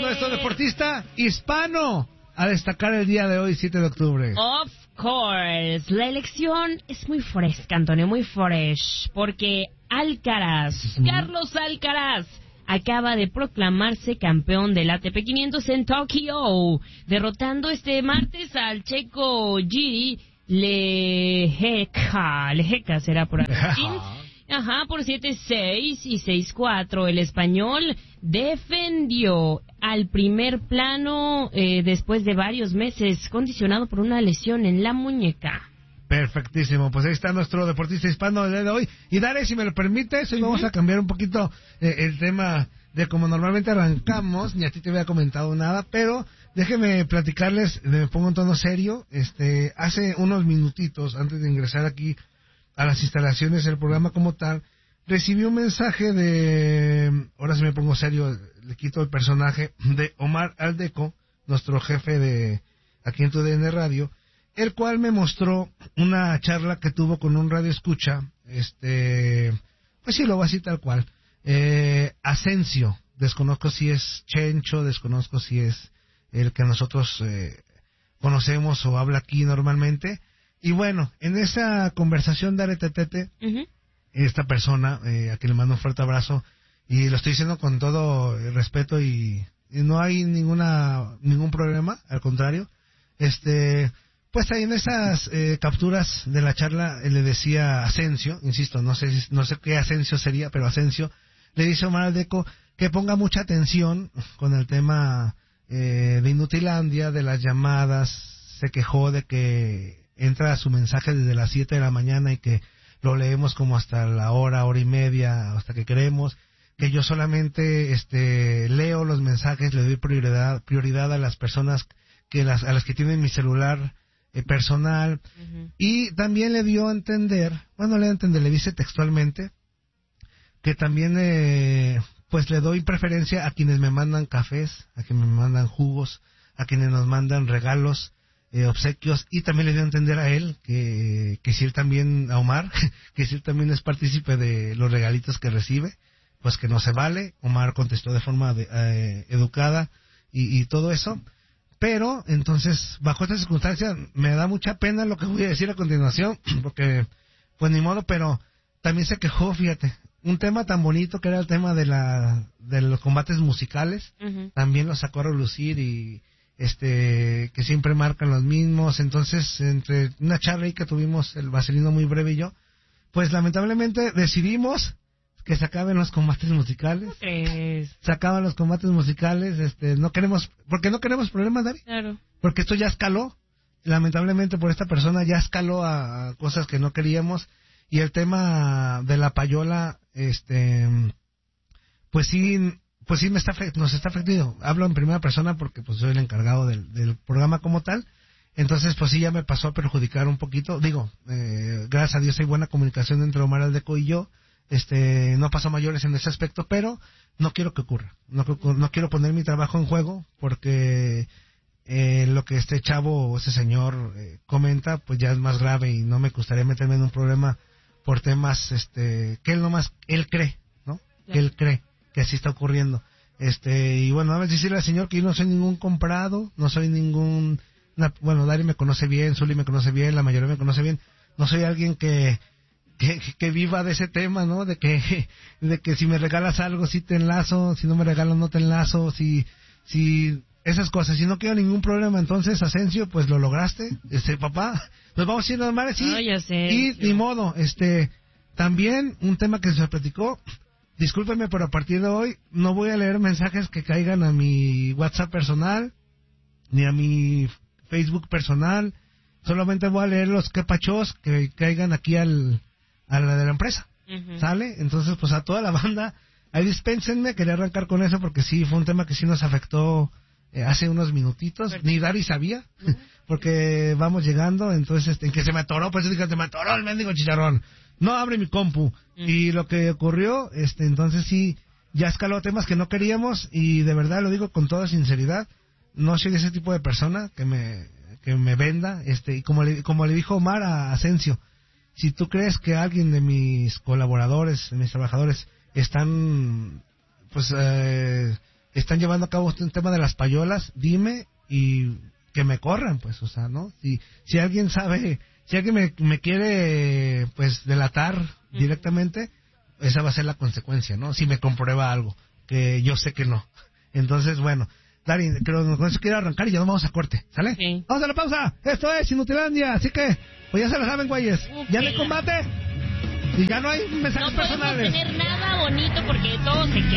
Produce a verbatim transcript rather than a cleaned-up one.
nuestro deportista hispano a destacar el día de hoy, siete de octubre. Of course. La elección es muy fresca, Antonio, muy fresh, porque Alcaraz, uh-huh. Carlos Alcaraz, acaba de proclamarse campeón del A T P quinientos en Tokio, derrotando este martes al checo Giri Lejeca. Lejeca será por aquí. Ajá, por siete seis y seis cuatro. El español defendió al primer plano eh, después de varios meses, condicionado por una lesión en la muñeca. Perfectísimo, pues ahí está nuestro deportista hispano del día de hoy. Y Dare, si me lo permites, hoy uh-huh. vamos a cambiar un poquito eh, el tema de como normalmente arrancamos. Ni a ti te había comentado nada, pero déjenme platicarles, me pongo en tono serio. Este, hace unos minutitos, antes de ingresar aquí a las instalaciones del programa como tal, recibí un mensaje de, ahora sí me pongo serio, le quito el personaje, de Omar Aldeco, nuestro jefe de aquí en tu D N Radio, el cual me mostró una charla que tuvo con un radio escucha, este, pues sí, lo voy a decir tal cual, eh, Asensio, desconozco si es Chencho, desconozco si es el que nosotros eh, conocemos o habla aquí normalmente. Y bueno, en esa conversación de Aretetete, uh-huh. esta persona, eh, a quien le mando un fuerte abrazo, y lo estoy diciendo con todo el respeto y, y no hay ninguna ningún problema, al contrario, este, pues ahí en esas eh, capturas de la charla eh, le decía Asensio, insisto, no sé no sé qué Asensio sería, pero Asensio le dice a Omar Aldeco que ponga mucha atención con el tema eh, de Inutilandia, de las llamadas, se quejó de que entra su mensaje desde las siete de la mañana y que lo leemos como hasta la hora, hora y media, hasta que queremos, que yo solamente este leo los mensajes, le doy prioridad prioridad a las personas que las a las que tienen mi celular eh, personal, uh-huh. y también le dio a entender, bueno, le dio a entender, le dice textualmente que también eh, pues le doy preferencia a quienes me mandan cafés, a quienes me mandan jugos, a quienes nos mandan regalos, Eh, obsequios, y también le dio a entender a él que, que si él también, a Omar, que si él también es partícipe de los regalitos que recibe, pues que no se vale. Omar contestó de forma de, eh, educada y, y todo eso, pero entonces bajo esta circunstancia me da mucha pena lo que voy a decir a continuación, porque pues ni modo, pero también se quejó, fíjate, un tema tan bonito que era el tema de la de los combates musicales, uh-huh. también lo sacó a relucir y este que siempre marcan los mismos. Entonces, entre una charla ahí que tuvimos el Vaselino muy breve y yo, pues lamentablemente decidimos que se acaben los combates musicales. Es... Se acaban los combates musicales, este no queremos, porque no queremos problemas, Dari. Claro. Porque esto ya escaló, lamentablemente por esta persona ya escaló a, a cosas que no queríamos, y el tema de la payola, este pues sí Pues sí, me está nos está afectando. Hablo en primera persona porque pues soy el encargado del, del programa como tal. Entonces, pues sí, ya me pasó a perjudicar un poquito. Digo, eh, gracias a Dios hay buena comunicación entre Omar Aldeco y yo. Este, no pasó mayores en ese aspecto, pero no quiero que ocurra. No, no quiero poner mi trabajo en juego porque eh, lo que este chavo o ese señor eh, comenta, pues ya es más grave y no me gustaría meterme en un problema por temas, este, que él nomás, él cree, ¿no? Sí. Que él cree que así está ocurriendo. Este, y bueno, a ver, decirle al señor que yo no soy ningún comprado, no soy ningún, una, bueno, Dari me conoce bien, Zuli me conoce bien, la mayoría me conoce bien, no soy alguien que, que, que viva de ese tema, ¿no? De que, de que si me regalas algo sí te enlazo, si no me regalas no te enlazo, si, si, esas cosas, si no quiero ningún problema. Entonces, Asensio, pues lo lograste, este, papá, nos vamos a ir normales, sí, no, ya sé, y ya. Ni modo, este, también un tema que se platicó. Discúlpeme, pero a partir de hoy no voy a leer mensajes que caigan a mi WhatsApp personal, ni a mi Facebook personal. Solamente voy a leer los quepachos que caigan aquí al a la de la empresa. Uh-huh. ¿Sale? Entonces, pues a toda la banda, ahí dispénsenme, quería arrancar con eso porque sí, fue un tema que sí nos afectó eh, hace unos minutitos. Perfecto. Ni Dari sabía, uh-huh. porque vamos llegando, entonces, este, en que se me atoró, pues yo dije, se me atoró el mendigo chicharrón. No abre mi compu. Mm. Y lo que ocurrió, este, entonces sí, ya escaló a temas que no queríamos, y de verdad lo digo con toda sinceridad, no soy ese tipo de persona que me, que me venda, este, y como le, como le dijo Omar a Asensio, si tú crees que alguien de mis colaboradores, de mis trabajadores, están, pues, eh, están llevando a cabo un tema de las payolas, dime y que me corran, pues, o sea, ¿no? Si, si alguien sabe, si alguien me, me quiere, pues, delatar uh-huh. directamente, esa va a ser la consecuencia, ¿no? Si me comprueba algo, que yo sé que no. Entonces, bueno, Dari, creo que con eso quiero arrancar y ya nos vamos a corte, ¿sale? Sí. Vamos a la pausa, esto es Inutilandia, así que, pues ya se lo saben, güeyes, Uf, ya no hay combate y ya no hay mensajes no personales. No podemos tener nada bonito porque todo se queda.